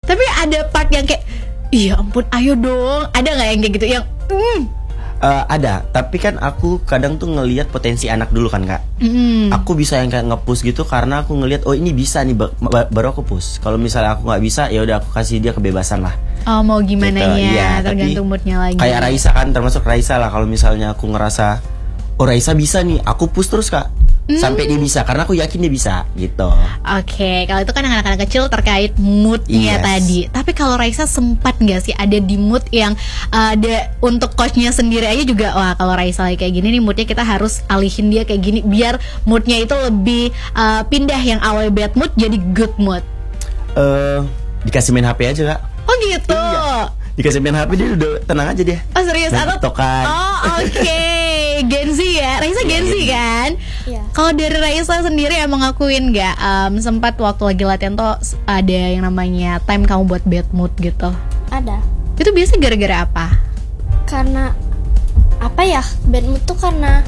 Tapi ada part yang kayak, iya ampun, ayo dong. Ada nggak yang kayak gitu yang Ada, tapi kan aku kadang tuh ngelihat potensi anak dulu kan kak. Aku bisa yang kayak nge-push gitu karena aku ngelihat oh ini bisa nih, baru aku push. Kalau misalnya aku nggak bisa, ya udah aku kasih dia kebebasan lah. Oh mau gimana Gitu. ya, Iya, tergantung tapi moodnya lagi. Kayak Raisa kan, termasuk Raisa lah. Kalau misalnya aku ngerasa oh Raisa bisa nih, aku push terus kak sampai dia bisa, karena aku yakin dia bisa gitu. Oke, kalau itu kan anak-anak kecil terkait moodnya Yes. tadi. Tapi kalau Raisa sempat nggak sih ada di mood yang ada untuk coachnya sendiri aja juga, wah kalau Raisa lagi kayak gini nih moodnya kita harus alihin dia kayak gini biar moodnya itu lebih pindah yang awal bad mood jadi good mood. Dikasih main HP aja kak. Oh gitu. Iya. Dikasih main HP dia udah tenang aja dia. Oh serius Main atau? TikTokan. Oh oke. Gen Z ya, Raisa Gen Z kan? Iya. Kalau dari Raisa sendiri emang ngakuin nggak sempat waktu lagi latihan tuh ada yang namanya time kamu buat bad mood gitu? Ada. Itu biasanya gara-gara apa? Karena apa ya? Bad mood tuh karena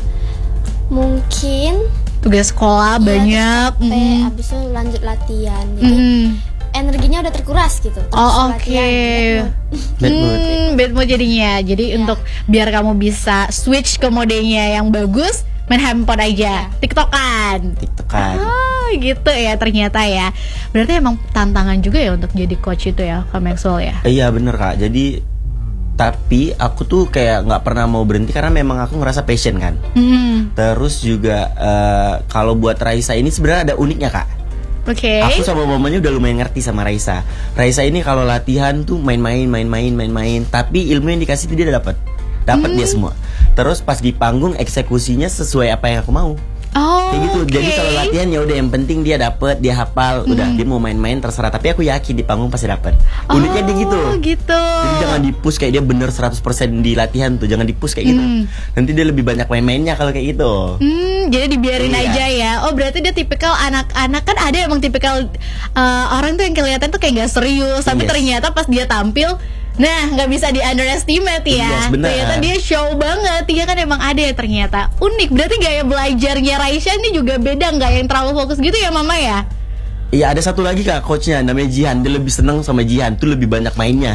mungkin Tugas sekolah banyak. abis itu lanjut latihan. Jadi energinya udah terkuras gitu. Terus Oh oke. latihan, bad mood. Bad mood. Bad mood jadinya. Jadi untuk biar kamu bisa switch ke modenya yang bagus, main handphone aja, TikTokan. TikTokan. Oh gitu ya ternyata ya. Berarti emang tantangan juga ya untuk jadi coach itu ya, Kak Maxwell ya. Iya bener kak. Jadi tapi aku tuh kayak nggak pernah mau berhenti karena memang aku ngerasa passion kan. Terus juga kalau buat Raisa ini sebenarnya ada uniknya kak. Oke. Aku sama mamanya udah lumayan ngerti sama Raisa. Raisa ini kalau latihan tuh main-main, tapi ilmu yang dikasih tuh dia dapat dia semua. Terus pas di panggung eksekusinya sesuai apa yang aku mau. Oh, Kayak gitu. oke. Jadi kalau latihan ya udah yang penting dia dapet, dia hafal, udah dia mau main-main terserah. Tapi aku yakin di panggung pasti dapet. Uniknya dia gitu. Gitu. Jadi jangan di-push kayak dia bener 100% di latihan tuh, jangan di-push kayak gitu. Nanti dia lebih banyak main-mainnya kalau kayak gitu. Jadi dibiarin Iya. aja ya. Oh berarti dia tipikal anak-anak, kan ada emang tipikal orang tuh yang kelihatan tuh kayak gak serius, tapi Yes. ternyata pas dia tampil, nah nggak bisa di underestimate ya. Yes, benar. Ternyata dia show banget. Iya kan emang ada ya ternyata. Unik. Berarti gaya belajarnya Raisa ini juga beda, nggak yang terlalu fokus gitu ya mama ya? Iya ada satu lagi kak coachnya namanya Jihan. Dia lebih seneng sama Jihan tuh lebih banyak mainnya.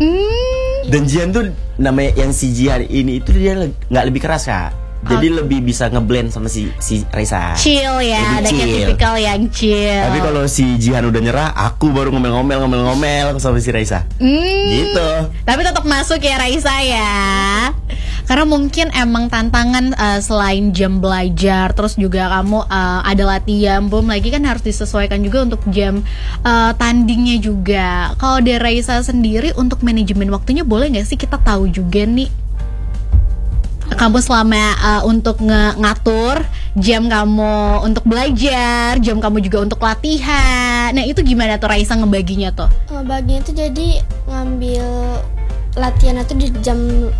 Dan Jihan tuh namanya yang si Jihan ini itu dia nggak lebih keras kak. Jadi lebih bisa ngeblend sama si Raisa. Chill ya, Lebih ada kayak chill. tipikal yang chill. Tapi kalau si Jihan udah nyerah, aku baru ngomel-ngomel sama si Raisa. Gitu. Tapi tetap masuk ya Raisa ya. Karena mungkin emang tantangan selain jam belajar, terus juga kamu ada latihan, belum lagi kan harus disesuaikan juga untuk jam tandingnya juga. Kalau dari Raisa sendiri untuk manajemen waktunya boleh nggak sih kita tahu juga nih? Kamu selama untuk ngatur jam kamu untuk belajar, jam kamu juga untuk latihan. Nah itu gimana tuh Raisa ngebaginya tuh? Baginya tuh jadi ngambil latihan itu di jam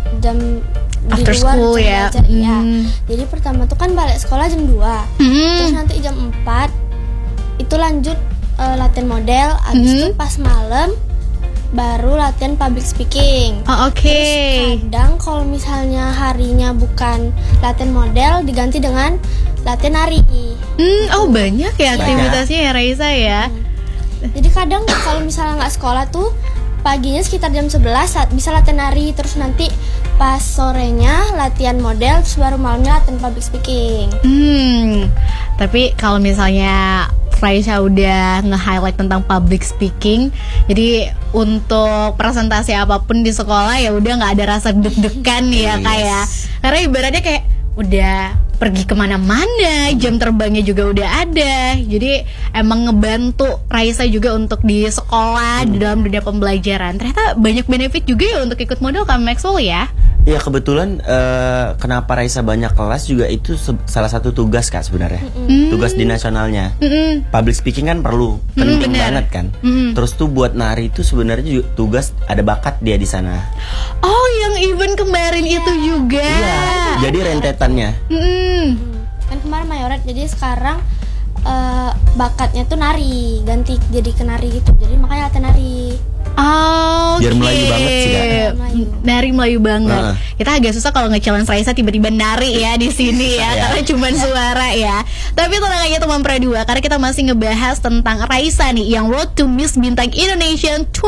After di luar school jam ya. belajar, iya. Jadi pertama tuh kan balik sekolah jam 2. Terus nanti jam 4 itu lanjut latihan model. Abis itu pas malam baru latihan public speaking. Oh, oke. Terus kadang kalau misalnya harinya bukan latihan model diganti dengan latihan nari. Oh banyak ya aktivitasnya ya Raisa ya. Jadi kadang kalau misalnya nggak sekolah tuh paginya sekitar jam 11 bisa latihan nari, terus nanti pas sorenya latihan model, terus baru malamnya latihan public speaking. Tapi kalau misalnya Raisa udah nge-highlight tentang public speaking, jadi untuk presentasi apapun di sekolah ya udah nggak ada rasa deg-degan ya kayak, karena ibaratnya kayak udah pergi kemana-mana, jam terbangnya juga udah ada, jadi emang ngebantu Raisa juga untuk di sekolah di dalam dunia pembelajaran. Ternyata banyak benefit juga ya untuk ikut model Kak Maxwell ya. Ya kebetulan kenapa Raisa banyak kelas juga itu salah satu tugas kak sebenarnya. Tugas di nasionalnya. Public speaking kan perlu, penting banget kan. Terus tuh buat nari itu sebenarnya juga tugas, ada bakat dia di sana. Oh yang event kemarin itu juga. Iya. Jadi rentetannya. Kan kemarin mayoret, jadi sekarang bakatnya tuh nari, ganti jadi ke nari gitu. Jadi makanya latihan nari. Oh, Biar Melayu banget sih, Kak. Nari Melayu banget. Kita agak susah kalau nge-challenge Raisa tiba-tiba nari ya di sini ya, karena cuma suara ya. Tapi tenang aja teman Pra 2, karena kita masih ngebahas tentang Raisa nih yang Road to Miss Bintang Indonesia